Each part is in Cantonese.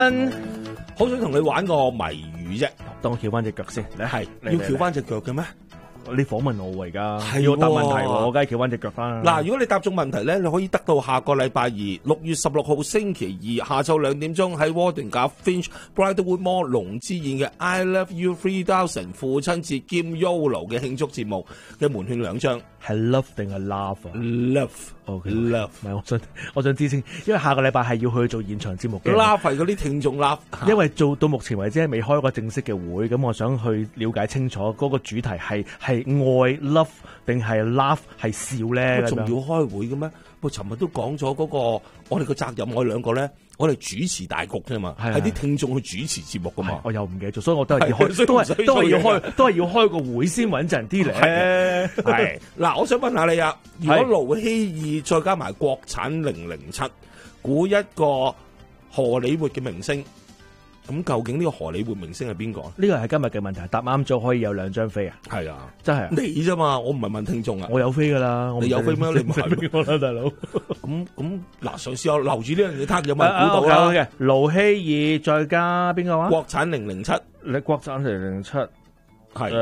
好想同你玩個謎語啫， 等我翹翻隻腳先。你係要翹翻隻腳嘅咩？ 你訪問我而家， 係要我答問題喎，我梗係翹翻隻腳啦。 嗱，如果你答中問題咧，你可以得到下個禮拜二6月16號星期二下晝2點鐘喺沃頓賈 Finch Bridlewood Mall 龍之宴嘅 I Love You 3000父親節兼 YOLO 嘅慶祝節目嘅門券2張。 係 love 定係 love 啊 ？Love，OK， love。 唔係，我想知先，因為下個禮拜係要去做現場節目嘅。 love 係嗰啲聽眾 love， 因為做到目前為止係未開過正式嘅會，咁我想去了解清楚嗰個主題係愛 love 定係 laugh 係笑咧？ 仲要開會嘅咩？我尋日都講咗嗰個我哋個責任，我哋兩個咧，我哋主持大局啫嘛，係啲聽眾去主持節目噶嘛。我又唔記得咗，所以我都係要開，都係要開個會先穩陣啲咧。 係嗱，我想問下你啊，如果盧希義再加埋國產007，估一個荷里活嘅明星，咁究竟呢個荷里活明星係邊個？ 呢個係今日嘅問題，答啱咗可以有2張飛啊！ 係啊， 真係你啫嘛，我唔係問聽眾啊。 我有飛噶啦， 你有飛咩？你唔係俾我啦，大佬。咁嗱，嘗試我留住呢樣嘢，睇有冇人估到啦。 嘅盧希義再加邊個話？ 國產007， 你國產007 係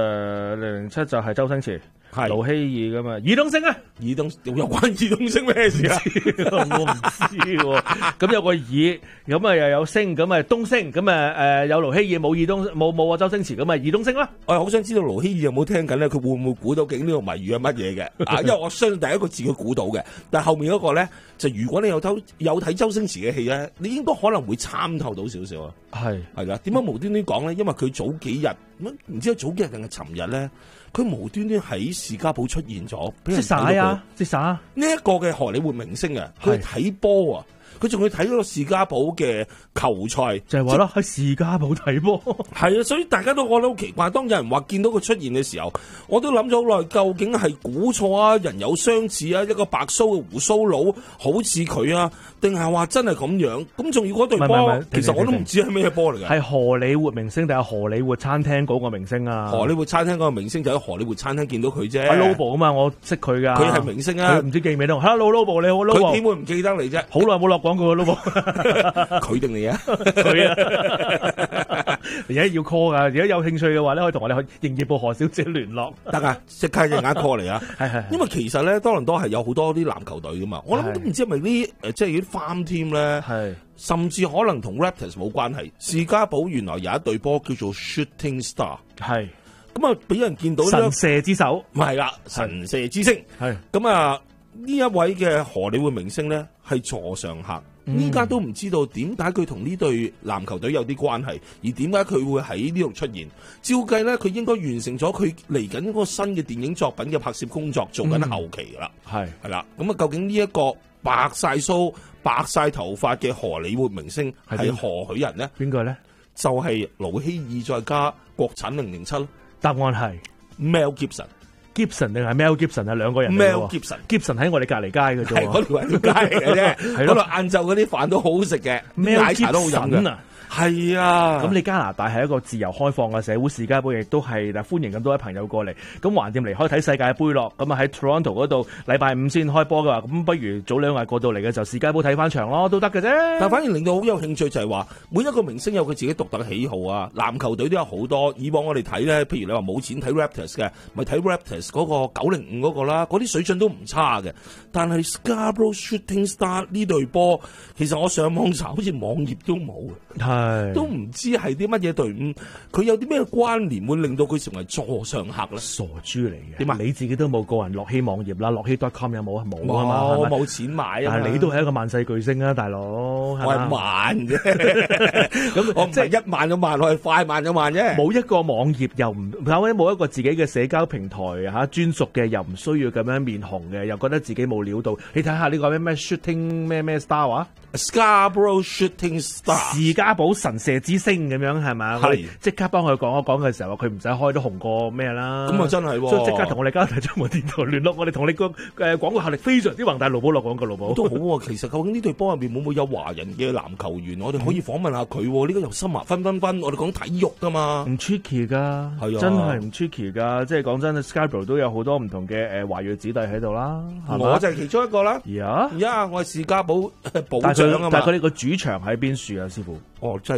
007就係周星馳。 係盧希義噶嘛？爾冬升啊， 爾冬有關爾冬升咩事啊？ 我唔知喎。咁有個爾，咁啊又有升，咁啊東升，咁啊有盧希義，冇爾冬，冇啊周星馳，咁啊爾冬升啦。 我好想知道盧希義有冇聽緊咧？佢會唔會估到究竟呢個謎語係乜嘢嘅？啊，因為我相信第一個字佢估到嘅，但係後面嗰個咧，就如果你有睇周星馳嘅戲咧，你應該可能會參透到少少啊。係啦，點解無端端講咧？因為佢早幾日唔知早幾日定係尋日咧，佢無端端喺士嘉堡出現咗， 即晒啊！ 呢一個嘅荷里活明星啊，佢睇波啊！佢仲去睇嗰個士嘉堡嘅球賽， 就係話啦，喺士嘉堡睇波。 係啊，所以大家都覺得好奇怪。當有人話見到佢出現嘅時候，我都諗咗好耐，究竟係估錯啊？人有相似啊？一個白鬚嘅鬍鬚佬好似佢啊？定係話真係咁樣？咁仲要嗰隊波，其實我都唔知係咩波嚟嘅。 係荷里活明星定係荷里活餐廳嗰個明星啊？ 荷里活餐廳嗰個明星就喺荷里活餐廳見到佢啫。 阿 Lobo 啊嘛，我識佢噶。佢係明星啊， 佢唔知記唔記得？Hello Lobo，你好 Lobo。 佢點會唔記得你啫？ 好耐冇落廣告啦 Lobo。 佢定你啊？ 佢啊！而家要 call 噶，如果有興趣嘅話咧，可以同我哋去營業部何小姐聯絡。 得啊，即刻一陣間 call 嚟啊！ 係。 因為其實咧，多倫多係有好多啲籃球隊噶嘛，我諗都唔知係咪啲即係啲 farm team 咧，甚至可能同 Raptors 冇關係。士嘉堡原來有一隊波叫做 Shooting Star， 係咁啊，俾人見到神射之手， 唔係啦，神射之星係咁啊！呢一位嘅荷里活明星咧係座上客。依家都唔知道點解佢同呢隊籃球隊有啲關係，而點解佢會喺呢度出現？照計咧，佢應該完成咗佢嚟緊嗰個新嘅電影作品嘅拍攝工作，做緊後期噶啦。係啦，咁啊，究竟呢一個白晒鬚、白晒頭髮嘅荷里活明星係何許人呢？ 邊個咧？ 就係盧希義再加國產007咯。 答案係 Mel Gibson。Gibson 定係 Mel Gibson 啊？兩個人 Mel Gibson 喺我哋隔離街嘅啫， 係嗰條街嚟嘅啫。嗰度晏晝嗰啲飯都好好食嘅，奶茶都好飲嘅。係啊，咁你加拿大係一個自由開放嘅社會，士嘉堡亦都係歡迎咁多位朋友過嚟。咁橫掂嚟開睇世界盃咯，咁啊喺 Toronto 嗰度禮拜5先開波嘅話，咁不如早2日過到嚟嘅就士嘉堡睇翻場咯，都得嘅啫。 但反而令到好有興趣就係話，每一個明星有佢自己獨特嘅喜好啊。籃球隊都有好多，以往我哋睇咧，譬如你話冇錢睇 Raptors 嘅，咪睇 Raptors 嗰個905嗰個啦，嗰啲水準都唔差嘅。但係 Scarborough Shooting Star 呢隊波，其實我上網查，好似網頁都冇嘅。都唔知係啲乜嘢隊伍，佢有啲咩關聯會令到佢成為座上客咧？傻豬嚟嘅！點啊？你自己都冇個人樂希網頁啦，樂希 .com 有冇啊？冇啊嘛，我冇錢買啊！但係你都係一個萬世巨星啊，大佬！我係萬啫，咁我唔係1萬咁萬，我係快萬咁萬啫。冇一個網頁又唔，冇一個自己嘅社交平台嚇專屬嘅，又唔需要咁樣面紅嘅，又覺得自己冇料到。你睇下呢個咩 shooting 咩 star 啊 ？Scarborough Shooting Star， 士嘉堡神射之星咁樣係咪？係即刻幫佢講一講嘅時候，佢唔使開都紅過咩啦。咁啊真係，所以即刻同我哋加拿大中文電台聯絡，我哋同你個廣告效力非常之宏大。盧寶落廣告，盧寶都好喎。其實究竟呢隊波入邊會唔會有華人嘅籃球員？我哋可以訪問下佢。呢個又深華分，我哋講體育噶嘛，唔 tricky 噶，係啊，真係唔 tricky 噶。即係講真 ，Scarborough 都有好多唔同嘅華裔子弟喺度啦。我就係其中一個啦。我係士嘉堡寶藏獎啊嘛。 佢哋個主場喺邊處啊，師傅？ 哦，真係